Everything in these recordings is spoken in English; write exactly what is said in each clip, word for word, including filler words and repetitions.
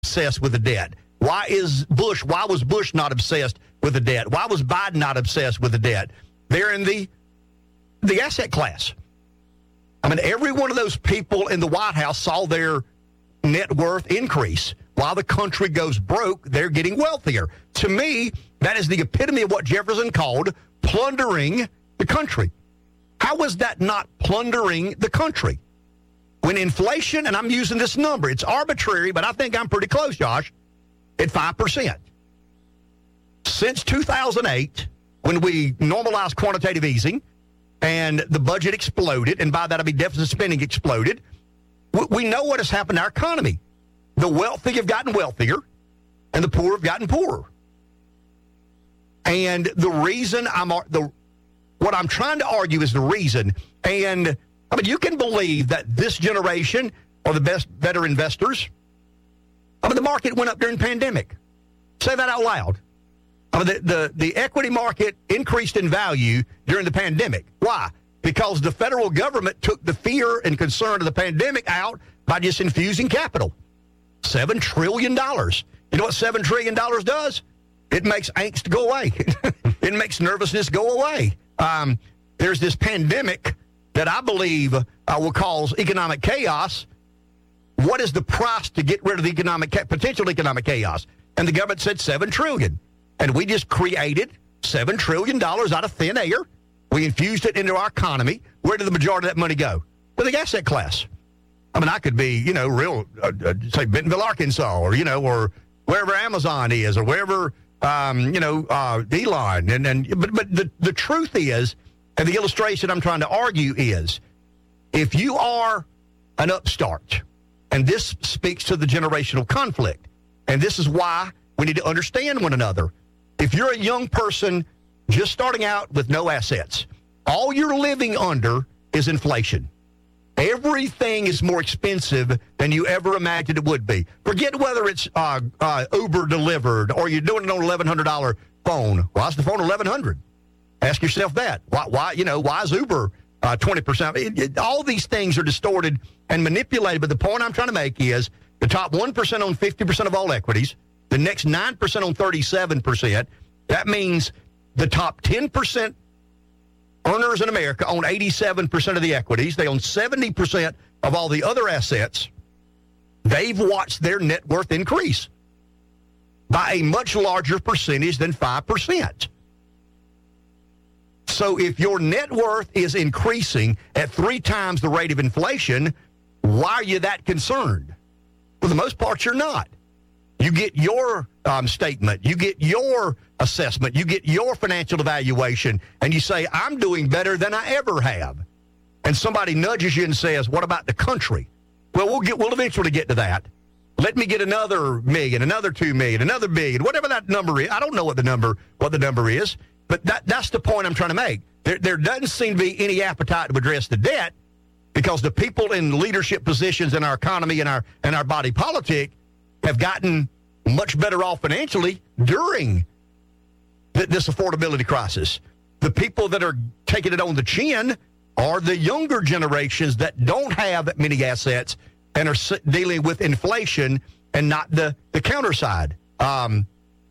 obsessed with the debt? Why is Bush, why was Bush not obsessed with the debt? Why was Biden not obsessed with the debt? They're in the the asset class. I mean, every one of those people in the White House saw their net worth increase. While the country goes broke, they're getting wealthier. To me, that is the epitome of what Jefferson called plundering the country. How was that not plundering the country? When inflation, and I'm using this number, it's arbitrary, but I think I'm pretty close, Josh, at five percent. Since two thousand eight, when we normalized quantitative easing and the budget exploded, and by that I mean deficit spending exploded, we know what has happened to our economy. The wealthy have gotten wealthier, and the poor have gotten poorer. And the reason I'm the what I'm trying to argue is the reason, and I mean, you can believe that this generation are the best, better investors. I mean, the market went up during the pandemic. Say that out loud. I mean, the, the, the equity market increased in value during the pandemic. Why? Because the federal government took the fear and concern of the pandemic out by just infusing capital. Seven trillion dollars. You know what seven trillion dollars does? It makes angst go away. It makes nervousness go away. Um, there's this pandemic that I believe uh, will cause economic chaos. What is the price to get rid of the economic ca- potential economic chaos? And the government said seven trillion dollars. And we just created seven trillion dollars out of thin air. We infused it into our economy. Where did the majority of that money go? To the asset class. I mean, I could be, you know, real, uh, uh, say, Bentonville, Arkansas, or, you know, or wherever Amazon is, or wherever, um, you know, uh, Elon. And, and But, but the, the truth is, and the illustration I'm trying to argue is, if you are an upstart, and this speaks to the generational conflict, and this is why we need to understand one another. If you're a young person just starting out with no assets, all you're living under is inflation. Everything is more expensive than you ever imagined it would be. Forget whether it's uh, uh, Uber delivered or you're doing it on an eleven hundred dollars phone. Why is the phone eleven hundred dollars? Ask yourself that. Why, why, you know, why is Uber uh, twenty percent? It, it, all these things are distorted and manipulated, but the point I'm trying to make is the top one percent own fifty percent of all equities, the next nine percent own thirty-seven percent. That means the top ten percent earners in America own eighty-seven percent of the equities. They own seventy percent of all the other assets. They've watched their net worth increase by a much larger percentage than five percent. So if your net worth is increasing at three times the rate of inflation, why are you that concerned? For the most part, you're not. You get your um, statement, you get your assessment, you get your financial evaluation, and you say, I'm doing better than I ever have. And somebody nudges you and says, what about the country? Well, we'll get, we'll eventually get to that. Let me get another million, another two million, another billion, whatever that number is. I don't know what the number, what the number is, but that, that's the point I'm trying to make. There, there doesn't seem to be any appetite to address the debt because the people in leadership positions in our economy and our, and our body politic have gotten much better off financially during th- this affordability crisis. The people that are taking it on the chin are the younger generations that don't have that many assets and are s- dealing with inflation and not the, the counter side. Um,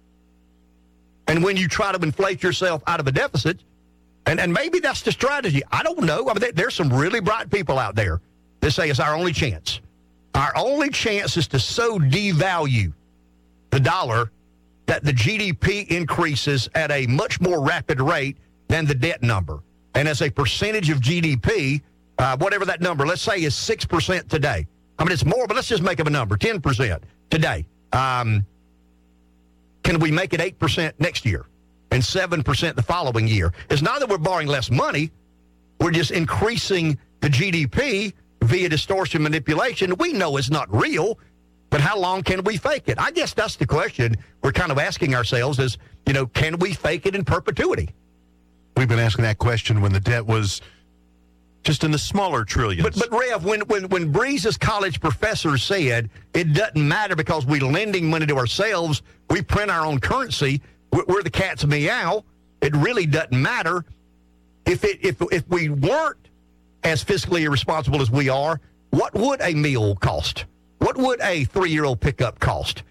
and when you try to inflate yourself out of a deficit, and, and maybe that's the strategy. I don't know. I mean, there, there's some really bright people out there that say it's our only chance. Our only chance is to so devalue the dollar that the G D P increases at a much more rapid rate than the debt number. And as a percentage of G D P, uh, whatever that number, let's say is six percent today. I mean, it's more, but let's just make up a number, ten percent today. Um, can we make it eight percent next year and seven percent the following year? It's not that we're borrowing less money. We're just increasing the G D P via distortion manipulation. We know it's not real, but how long can we fake it? I guess that's the question we're kind of asking ourselves is, you know, can we fake it in perpetuity? We've been asking that question when the debt was just in the smaller trillions. But, but Rev, when, when, when Breeze's college professor said it doesn't matter because we're lending money to ourselves, we print our own currency, we're, we're the cat's meow, it really doesn't matter. If it if if we weren't as fiscally irresponsible as we are, what would a meal cost? What would a three-year-old pickup cost?